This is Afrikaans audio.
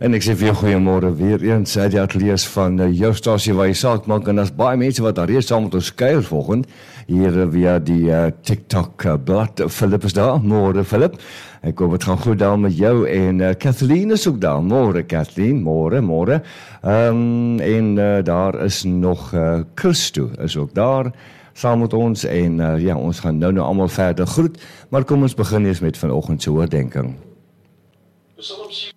En ek sê vir jou goeiemôre weer eens uit die ateljee van jou stasie waar jy saak maak, en daar's baie mense wat daar reeds saam met ons kuier vanoggend hier via die TikTok blad. Philip is daar, môre Philip. Ek hoop het gaan goed daar met jou en Kathleen is ook daar. Môre Kathleen, môre. En daar is nog Christo is ook daar saam met ons en ja, ons gaan nou allemaal verder groet, maar kom ons begin eens met vanoggend se oordeenking. Psalm